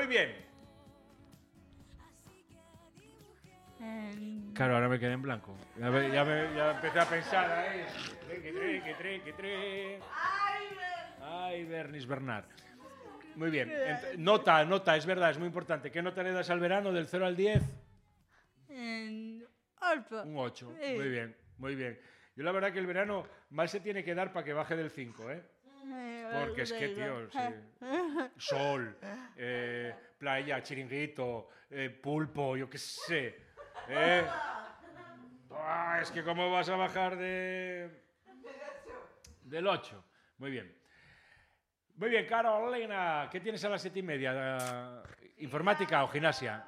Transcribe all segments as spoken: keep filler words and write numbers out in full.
Muy bien. Claro, ahora me quedé en blanco. Ya, me, ya, me, ya empecé a pensar ahí. Que tre, que tre, que tre. Ay, Bernis Bernard. Muy bien. Ent- nota, nota, es verdad, es muy importante. ¿Qué nota le das al verano del cero al diez? ocho. Un ocho. Sí. Muy bien, muy bien. Yo la verdad que el verano mal se tiene que dar para que baje del cinco, ¿eh? Porque es que, tío, sí. Sol, eh, playa, chiringuito, eh, pulpo, yo qué sé. ¿Eh? Ah, es que cómo vas a bajar de... del ocho. Muy bien. Muy bien, Carolina. ¿Qué tienes a las siete y media? ¿Informática o gimnasia?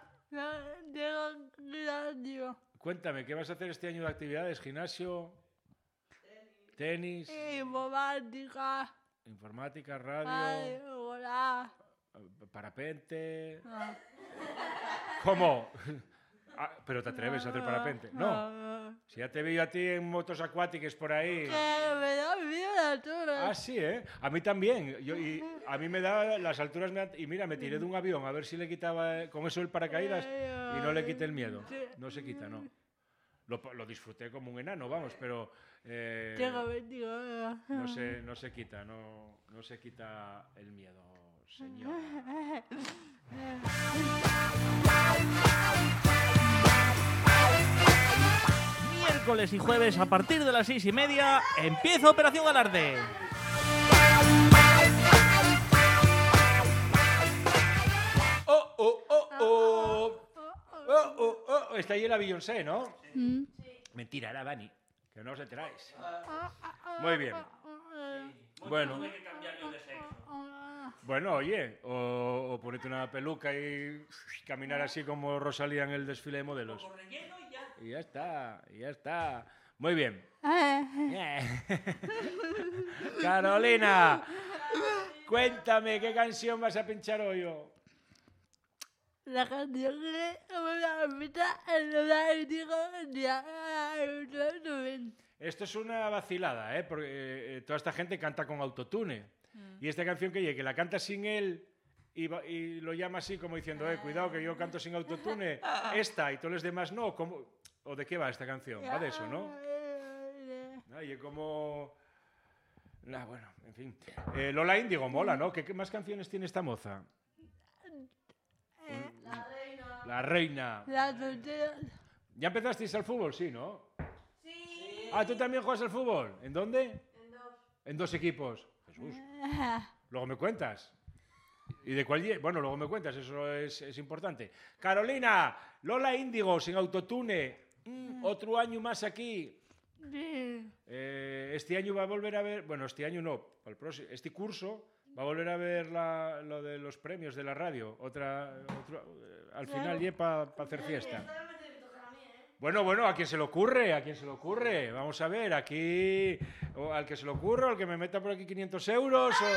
Cuéntame, ¿qué vas a hacer este año de actividades? ¿Gimnasio? ¿Tenis? Informática. ¿Informática, radio? Ay, hola. ¿Parapente? Ah. ¿Cómo? Ah, pero te atreves a hacer parapente. No. Ah. Si ya te veo a ti en motos acuáticas por ahí. Que me da miedo la altura. Ah, sí, ¿eh? A mí también. Yo, y a mí me da las alturas. Me da, y mira, me tiré de un avión a ver si le quitaba eh, con eso el paracaídas y no le quité el miedo. No se quita, no. Lo, lo disfruté como un enano, vamos, pero eh, no, se, no se quita, no, no se quita el miedo, señor. Miércoles y jueves a partir de las seis y media empieza Operación Alarde. ¡Oh, oh, oh, oh! ¡Oh, oh, oh! Está ahí la Beyoncé, ¿no? Mm. Mentira, era Dani, que no os enteráis. Muy bien. Bueno. Bueno, oye, o, o ponerte una peluca y caminar así como Rosalía en el desfile de modelos. Y ya está, y ya está. Muy bien. Carolina, cuéntame, ¿qué canción vas a pinchar hoy? Yo? La canción que me la mitad en la digo ya. Esto es una vacilada, ¿eh? Porque eh, toda esta gente canta con autotune. Mm. Y esta canción que, que la canta sin él y, va, y lo llama así como diciendo, eh, cuidado que yo canto sin autotune, esta y todos los demás no. ¿Cómo? ¿O de qué va esta canción? Va de eso, ¿no? Ah, y como... Nah, bueno, en fin. Eh, Lola Índigo mola, ¿no? ¿Qué, ¿Qué más canciones tiene esta moza? La reina. La reina. La soltera. ¿Ya empezasteis al fútbol? Sí, ¿no? Sí. Ah, ¿tú también juegas al fútbol? ¿En dónde? En dos. En dos equipos. Jesús. Luego me cuentas. ¿Y de cuál? Bueno, luego me cuentas, eso es, es importante. Carolina, Lola Índigo, sin autotune. Mm, otro año más aquí. Sí. Eh, este año va a volver a ver... Bueno, este año no. El próximo, este curso va a volver a ver la, lo de los premios de la radio. Otra, otro, eh, al final, y para pa hacer fiesta. Bueno, bueno, ¿a quién se le ocurre? ¿A quién se le ocurre? Vamos a ver, aquí... O al que se le ocurra, o al que me meta por aquí quinientos euros, o...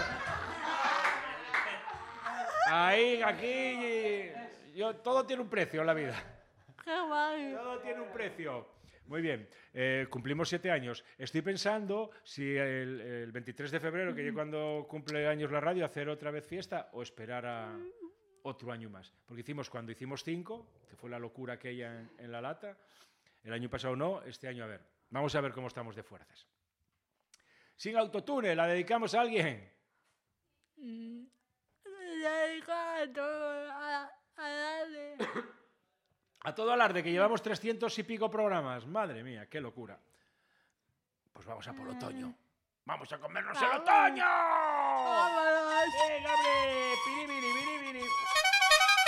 Ahí, aquí... Yo, todo tiene un precio en la vida. Qué guay. Todo tiene un precio. Muy bien, eh, cumplimos siete años. Estoy pensando si el, el veintitrés de febrero, que yo cuando cumple años la radio, hacer otra vez fiesta o esperar a otro año más. Porque hicimos cuando hicimos cinco, que fue la locura aquella en, en La Lata. El año pasado no, este año a ver. Vamos a ver cómo estamos de fuerzas. Sin autotune, ¿la dedicamos a alguien? Mm. La dedico a todo, a, a darle. A todo alarde, que llevamos trescientos y pico programas. Madre mía, qué locura. Pues vamos a por otoño. ¡Vamos a comernos el otoño!